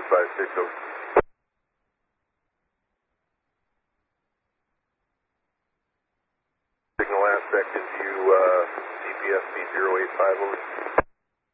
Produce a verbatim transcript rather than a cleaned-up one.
five six, over. Signal aspect into uh, G P S B zero eight five, over.